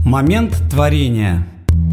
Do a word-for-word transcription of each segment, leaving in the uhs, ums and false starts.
Момент творения.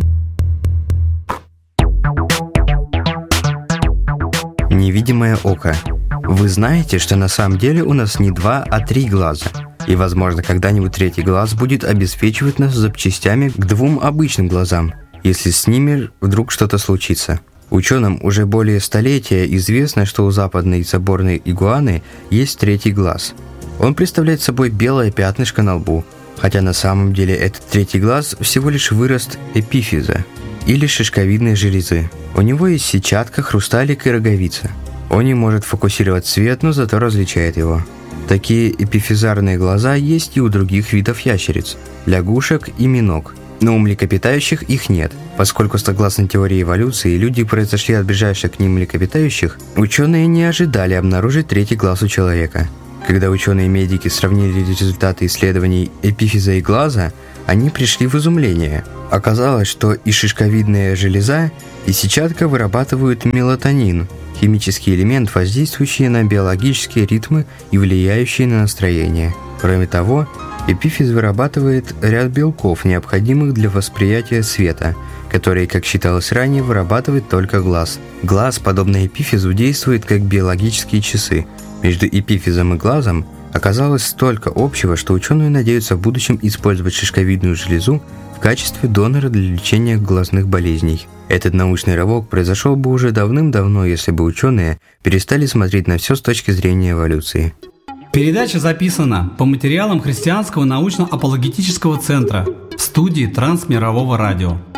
Невидимое око. Вы знаете, что на самом деле у нас не два, а три глаза. И, возможно, когда-нибудь третий глаз будет обеспечивать нас запчастями к двум обычным глазам, если с ними вдруг что-то случится. Ученым уже более столетия известно, что у западной заборной игуаны есть третий глаз. Он представляет собой белое пятнышко на лбу, хотя на самом деле этот третий глаз всего лишь вырост эпифиза, или шишковидной железы. У него есть сетчатка, хрусталик и роговица. Он не может фокусировать свет, но зато различает его. Такие эпифизарные глаза есть и у других видов ящериц, лягушек и миног. Но у млекопитающих их нет. Поскольку, согласно теории эволюции, люди произошли от ближайших к ним млекопитающих, ученые не ожидали обнаружить третий глаз у человека. Когда ученые-медики сравнили результаты исследований эпифиза и глаза, они пришли в изумление. Оказалось, что и шишковидная железа, и сетчатка вырабатывают мелатонин, химический элемент, воздействующий на биологические ритмы и влияющий на настроение. Кроме того, эпифиз вырабатывает ряд белков, необходимых для восприятия света, которые, как считалось ранее, вырабатывает только глаз. Глаз, подобно эпифизу, действует как биологические часы. Между эпифизом и глазом оказалось столько общего, что ученые надеются в будущем использовать шишковидную железу в качестве донора для лечения глазных болезней. Этот научный рывок произошел бы уже давным-давно, если бы ученые перестали смотреть на все с точки зрения эволюции. Передача записана по материалам Христианского научно-апологетического центра в студии Трансмирового радио.